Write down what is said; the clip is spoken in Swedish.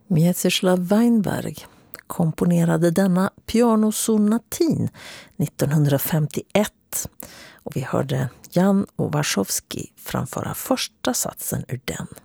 Mieczysław Weinberg komponerade denna pianosonatin 1951 och vi hörde Jan Owaszowski framföra första satsen ur den.